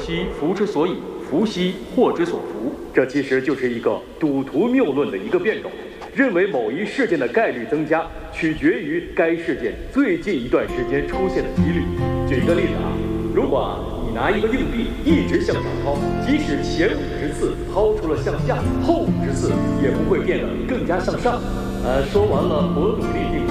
兮福之所以，福兮祸之所伏。 这其实就是一个赌徒谬论的一个变种，认为某一事件的概率增加取决于该事件最近一段时间出现的几率。举一个例子啊，如果你拿一个硬币一直向上抛，即使前50次抛出了向下，后50次也不会变得更加向上。说完了博赌利定